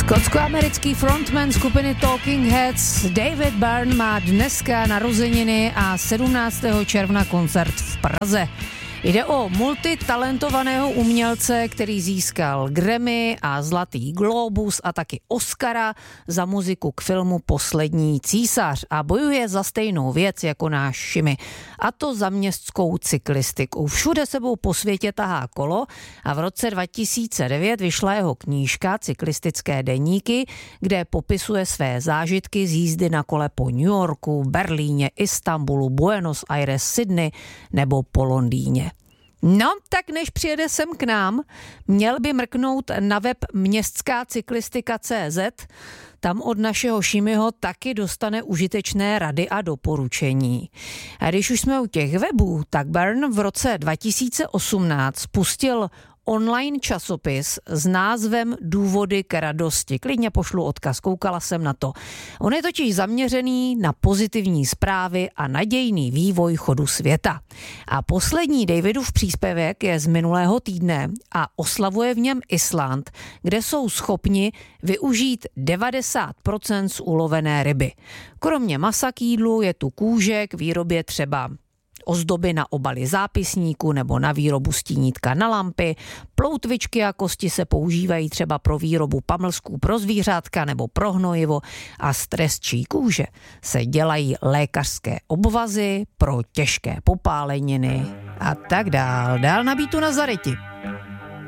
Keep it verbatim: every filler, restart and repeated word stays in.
Skotsko-americký frontman skupiny Talking Heads David Byrne má dneska narozeniny a sedmnáctého června koncert v Praze. Jde o multitalentovaného umělce, který získal Grammy a Zlatý glóbus a taky Oscara za muziku k filmu Poslední císař a bojuje za stejnou věc jako náš Šimi, a to za městskou cyklistiku. Všude sebou po světě tahá kolo a v roce dva tisíce devět vyšla jeho knížka Cyklistické deníky, kde popisuje své zážitky z jízdy na kole po New Yorku, Berlíně, Istanbulu, Buenos Aires, Sydney nebo po Londýně. No, tak než přijede sem k nám, měl by mrknout na web městská cyklistika tečka cé zet. Tam od našeho Šimiho taky dostane užitečné rady a doporučení. A když už jsme u těch webů, tak Byrne v roce dva tisíce osmnáct spustil online časopis s názvem Důvody k radosti. Klidně pošlu odkaz, koukala jsem na to. On je totiž zaměřený na pozitivní zprávy a nadějný vývoj chodu světa. A poslední Davidův příspěvek je z minulého týdne a oslavuje v něm Island, kde jsou schopni využít devadesát procent z ulovené ryby. Kromě masa k jídlu je tu kůže k výrobě třeba ozdoby na obaly zápisníku nebo na výrobu stínítka na lampy. Ploutvičky a kosti se používají třeba pro výrobu pamlsků pro zvířátka nebo pro hnojivo a z trestčí kůže se dělají lékařské obvazy pro těžké popáleniny a tak dál. Dál na Beatu na Zariti.